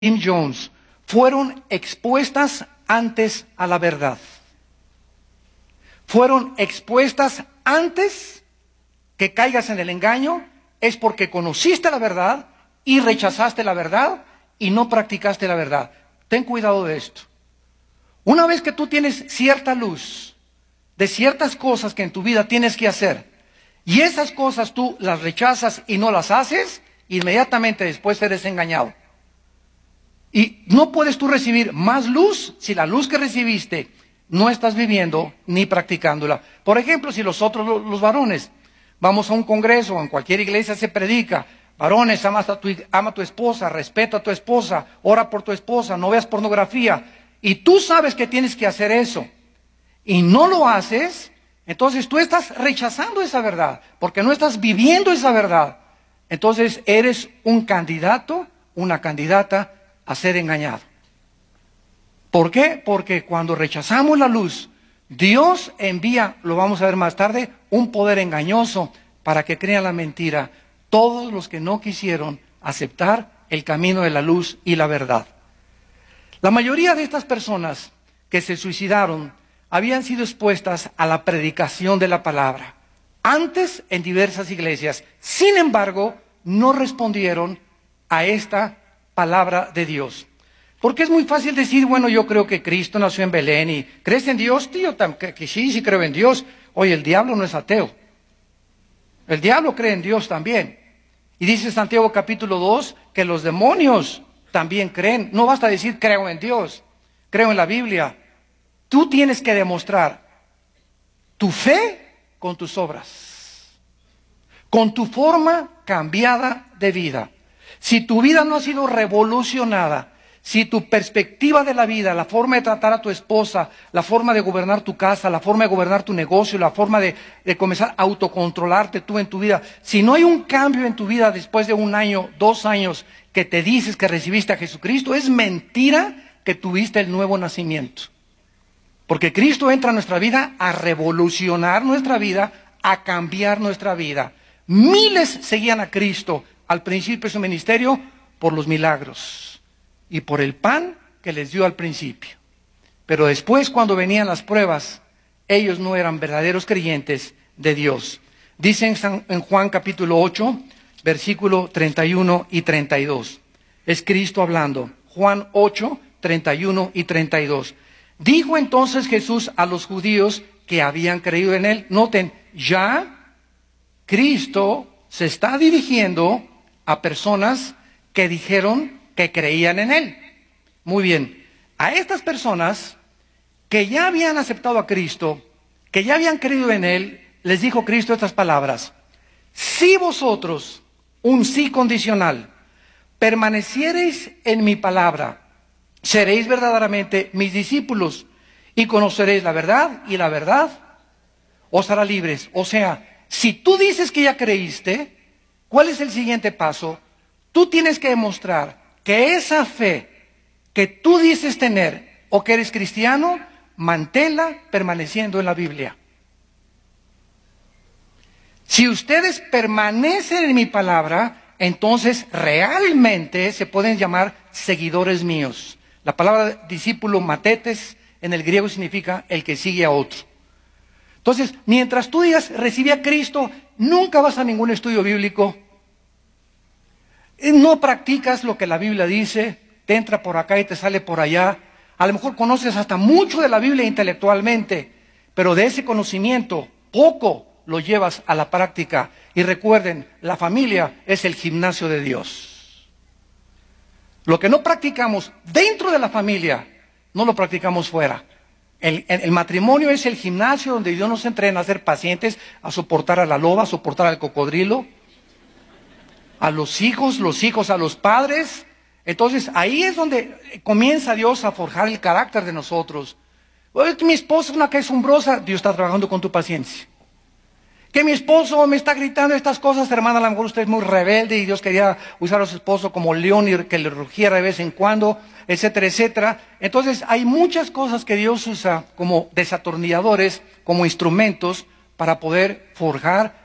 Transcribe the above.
Jim Jones fueron expuestas antes a la verdad. Fueron expuestas antes que caigas en el engaño, es porque conociste la verdad y rechazaste la verdad y no practicaste la verdad. Ten cuidado de esto. Una vez que tú tienes cierta luz de ciertas cosas que en tu vida tienes que hacer, y esas cosas tú las rechazas y no las haces, inmediatamente después eres engañado. Y no puedes tú recibir más luz si la luz que recibiste no estás viviendo ni practicándola. Por ejemplo, si los varones, vamos a un congreso, en cualquier iglesia se predica, varones, ama a tu esposa, respeta a tu esposa, ora por tu esposa, no veas pornografía, y tú sabes que tienes que hacer eso, y no lo haces, entonces tú estás rechazando esa verdad, porque no estás viviendo esa verdad. Entonces eres un candidato, una candidata a ser engañado. ¿Por qué? Porque cuando rechazamos la luz, Dios envía, lo vamos a ver más tarde, un poder engañoso para que crean la mentira todos los que no quisieron aceptar el camino de la luz y la verdad. La mayoría de estas personas que se suicidaron habían sido expuestas a la predicación de la palabra, antes en diversas iglesias. Sin embargo, no respondieron a esta palabra de Dios. Porque es muy fácil decir, bueno, yo creo que Cristo nació en Belén y ¿crees en Dios, tío? Que sí creo en Dios. Oye, el diablo no es ateo. El diablo cree en Dios también. Y dice Santiago capítulo 2 que los demonios también creen. No basta decir creo en Dios, creo en la Biblia. Tú tienes que demostrar tu fe con tus obras, con tu forma cambiada de vida. Si tu vida no ha sido revolucionada, si tu perspectiva de la vida, la forma de tratar a tu esposa, la forma de gobernar tu casa, la forma de gobernar tu negocio, la forma de comenzar a autocontrolarte tú en tu vida, si no hay un cambio en tu vida después de 1 año, 2 años que te dices que recibiste a Jesucristo, es mentira que tuviste el nuevo nacimiento. Porque Cristo entra a nuestra vida a revolucionar nuestra vida, a cambiar nuestra vida. Miles seguían a Cristo al principio de su ministerio por los milagros y por el pan que les dio al principio. Pero después, cuando venían las pruebas, ellos no eran verdaderos creyentes de Dios. Dicen en Juan capítulo 8, versículo 31 y 32. Es Cristo hablando. Juan 8, 31 y 32. Dijo entonces Jesús a los judíos que habían creído en él. Noten, ya Cristo se está dirigiendo a personas que dijeron que creían en él. Muy bien, a estas personas que ya habían aceptado a Cristo, que ya habían creído en él, les dijo Cristo estas palabras: si vosotros, un sí condicional, permaneciereis en mi palabra, seréis verdaderamente mis discípulos y conoceréis la verdad, y la verdad os hará libres. O sea, si tú dices que ya creíste, ¿cuál es el siguiente paso? Tú tienes que demostrar que esa fe que tú dices tener o que eres cristiano, manténla permaneciendo en la Biblia. Si ustedes permanecen en mi palabra, entonces realmente se pueden llamar seguidores míos. La palabra discípulo, matetes, en el griego significa el que sigue a otro. Entonces, mientras tú digas, recibí a Cristo, nunca vas a ningún estudio bíblico, no practicas lo que la Biblia dice, te entra por acá y te sale por allá. A lo mejor conoces hasta mucho de la Biblia intelectualmente, pero de ese conocimiento, poco lo llevas a la práctica. Y recuerden, la familia es el gimnasio de Dios. Lo que no practicamos dentro de la familia, no lo practicamos fuera. El matrimonio es el gimnasio donde Dios nos entrena a ser pacientes, a soportar a la loba, a soportar al cocodrilo, a los hijos a los padres. Entonces ahí es donde comienza Dios a forjar el carácter de nosotros. Mi esposa es una quejumbrosa, Dios está trabajando con tu paciencia. Que mi esposo me está gritando estas cosas, hermana, a lo mejor usted es muy rebelde y Dios quería usar a su esposo como león y que le rugiera de vez en cuando, etcétera, etcétera. Entonces hay muchas cosas que Dios usa como desatornilladores, como instrumentos para poder forjar